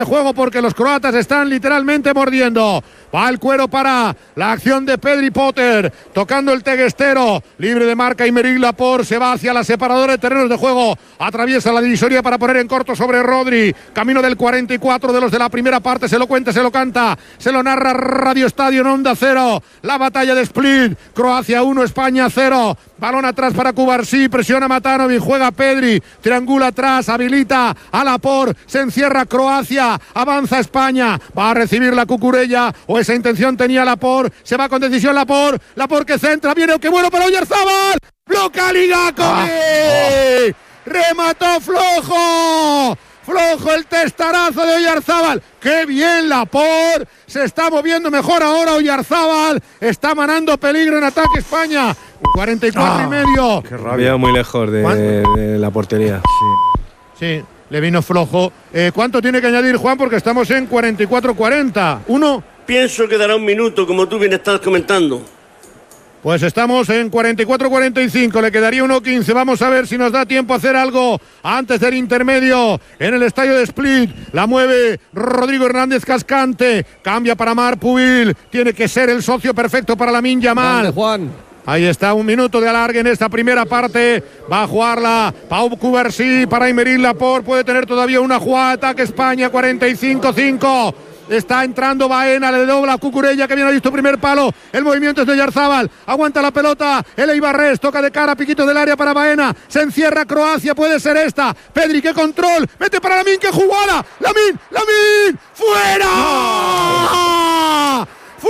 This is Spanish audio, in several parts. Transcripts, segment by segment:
juego porque los croatas están literalmente mordiendo. Va el cuero para la acción de Pedri Potter, tocando el teguestero, libre de marca Aymeric Laporte, se va hacia la separadora de terrenos de juego, atraviesa la divisoria para poner en corto sobre Rodri, camino del 44 de los de la primera parte, se lo cuenta, se lo canta, se lo narra Radio Estadio en Onda Cero, la batalla de Split, Croacia 1, España 0, balón atrás para Cubarsí, presiona Matanovic, juega Pedri, triangula atrás, habilita a Laporte, se encierra Croacia, avanza España, va a recibir la Cucurella, o esa intención tenía Laporte, se va con decisión Laporte que centra, viene, qué bueno para Oyarzabal, bloca Ligakovic, remató flojo el testarazo de Oyarzabal, qué bien Laporte, se está moviendo mejor ahora Oyarzabal, está manando peligro en ataque España, 44 y medio. Qué rabia, muy lejos de la portería. Sí, le vino flojo. ¿Cuánto tiene que añadir Juan? Porque estamos en 44-40. ¿1? Pienso que dará un minuto, como tú bien estás comentando. Pues estamos en 44-45, le quedaría 1:15. Vamos a ver si nos da tiempo a hacer algo antes del intermedio en el estadio de Split. La mueve Rodrigo Hernández Cascante, cambia para Marc Pubil. Tiene que ser el socio perfecto para Lamine Yamal. Juan. Ahí está, un minuto de alargue en esta primera parte. Va a jugarla Pau Cubarsí para Aymeric Laporte. Puede tener todavía una jugada. Ataque España, 45-5. Está entrando Baena, le dobla a Cucurella que viene a visto primer palo. El movimiento es de Oyarzabal. Aguanta la pelota. El Eibarres toca de cara, piquito del área para Baena. Se encierra Croacia, puede ser esta. Pedri, qué control. Mete para Lamine, qué jugada. Lamine. ¡Fuera! ¡No!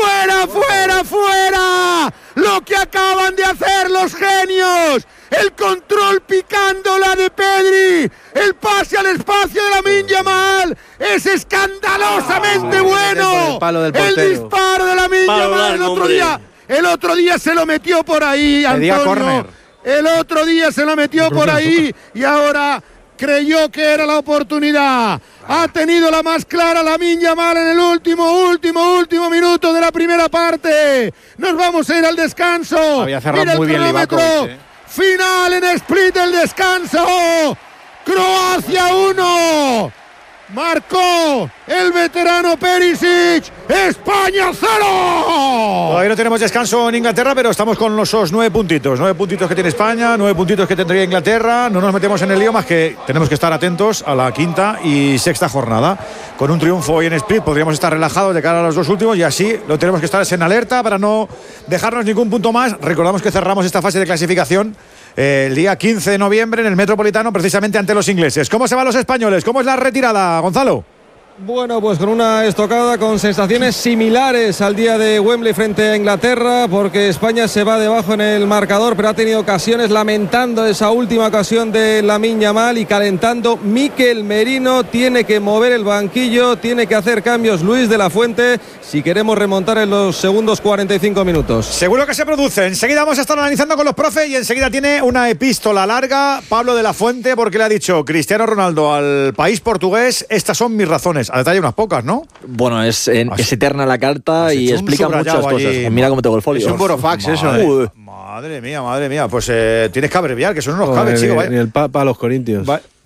¡Fuera! Lo que acaban de hacer los genios. El control picándola de Pedri. El pase al espacio de Lamine Yamal. Es escandalosamente bueno. El disparo de Lamine Yamal el otro día se lo metió por ahí, Antonio. El otro día se lo metió por ahí y ahora creyó que era la oportunidad. Ha tenido la más clara Lamine Yamal en el último minuto de la primera parte. Nos vamos a ir al descanso. Había cerrado muy bien Livakovic. Final en Split, el descanso. Croacia 1. Marcó el veterano Perisic. España 0. Todavía no tenemos descanso en Inglaterra, pero estamos con esos 9 puntitos. 9 puntitos que tiene España, 9 puntitos que tendría Inglaterra. No nos metemos en el lío, más que tenemos que estar atentos a la quinta y sexta jornada. Con un triunfo hoy en Split podríamos estar relajados de cara a los dos últimos y así lo tenemos que estar en alerta para no dejarnos ningún punto más. Recordamos que cerramos esta fase de clasificación el día 15 de noviembre en el Metropolitano, precisamente ante los ingleses. ¿Cómo se van los españoles? ¿Cómo es la retirada, Gonzalo? Bueno, pues con una estocada con sensaciones similares al día de Wembley frente a Inglaterra, porque España se va debajo en el marcador, pero ha tenido ocasiones, lamentando esa última ocasión de Lamine Yamal y calentando Mikel Merino. Tiene que mover el banquillo, tiene que hacer cambios Luis de la Fuente si queremos remontar en los segundos 45 minutos. Seguro que se produce. Enseguida vamos a estar analizando con los profes y enseguida tiene una epístola larga Pablo de la Fuente, porque le ha dicho Cristiano Ronaldo al país portugués: estas son mis razones. A detalle unas pocas, ¿no? Bueno, es eterna la carta y explica muchas cosas. Allí. Mira cómo tengo el folio. Es un burofax eso. Madre mía. Pues tienes que abreviar, que son unos cabes, chico. Ni el Papa a los corintios.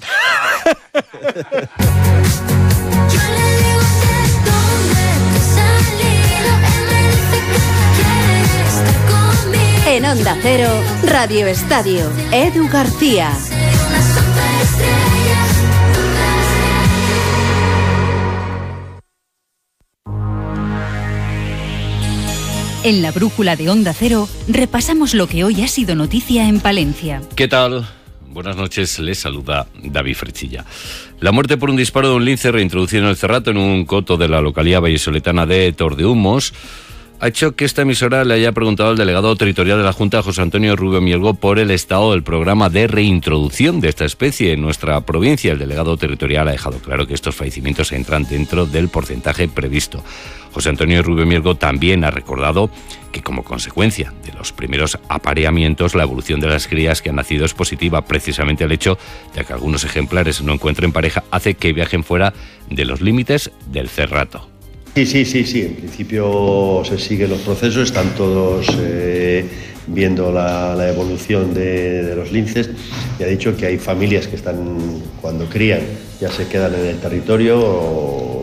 En Onda Cero, Radio Estadio, Edu García. En la brújula de Onda Cero repasamos lo que hoy ha sido noticia en Palencia. ¿Qué tal? Buenas noches, les saluda David Frechilla. La muerte por un disparo de un lince reintroducido en el Cerrato, en un coto de la localidad vallisoletana de Tordehumos, ha hecho que esta emisora le haya preguntado al delegado territorial de la Junta, José Antonio Rubio Mielgo, por el estado del programa de reintroducción de esta especie en nuestra provincia. El delegado territorial ha dejado claro que estos fallecimientos entran dentro del porcentaje previsto. José Antonio Rubio Mielgo también ha recordado que, como consecuencia de los primeros apareamientos, la evolución de las crías que han nacido es positiva. Precisamente el hecho de que algunos ejemplares no encuentren pareja hace que viajen fuera de los límites del Cerrato. Sí. En principio se siguen los procesos, están todos viendo la evolución de los linces. Y ha dicho que hay familias que están, cuando crían, ya se quedan en el territorio